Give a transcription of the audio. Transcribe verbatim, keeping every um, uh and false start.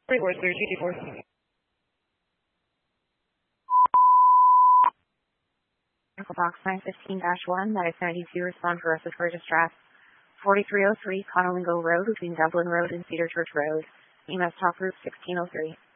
forty-four, thirty, eighty-four. Echo Box nine fifteen dash one, that is ninety-two, respond for us for distress. forty-three oh three Conolingo Road between Dublin Road and Cedar Church Road. E M S Top Group sixteen oh three.